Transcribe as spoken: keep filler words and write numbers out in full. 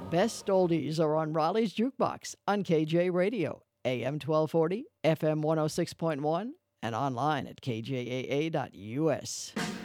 Best Oldies are on Raleigh's Jukebox on K J Radio, A M twelve forty, F M one oh six point one, and online at k j a a dot u s.